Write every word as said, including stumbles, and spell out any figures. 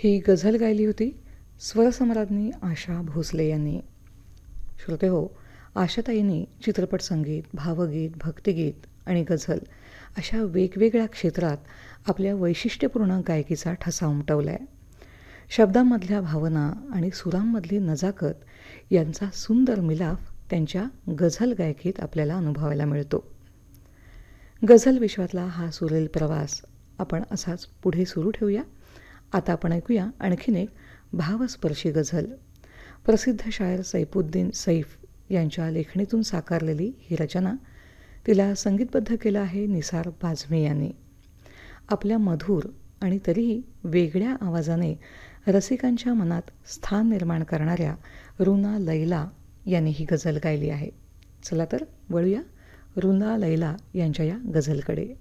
ही गझल गायली होती स्वरसम्राज्ञी आशा भोसले यांनी. श्रोते हो, आशाताईंनी चित्रपट संगीत, भावगीत, भक्तिगीत आणि गझल अशा वेगवेगळ्या क्षेत्रात आपल्या वैशिष्ट्यपूर्ण गायकीचा ठसा उमटवला आहे. शब्दांमधल्या भावना आणि सुरांमधली नजाकत यांचा सुंदर मिलाफ त्यांच्या गझल गायकीत आपल्याला अनुभवायला मिळतो. गझल विश्वातला हा सुरेल प्रवास आपण असाच पुढे सुरू ठेवूया. आता आपण ऐकूया आणखीन एक भावस्पर्शी गझल. प्रसिद्ध शायर सैफुद्दीन सैफ यांच्या लेखणीतून साकारलेली ही रचना, तिला संगीतबद्ध केलं आहे निसार बाझमी यांनी. आपल्या मधुर आणि तरीही वेगळ्या आवाजाने रसिकांच्या मनात स्थान निर्माण करणाऱ्या रुना लैला यांनी ही गझल गायली आहे. चला तर वळूया रुना लैला यांच्या या गझलकडे.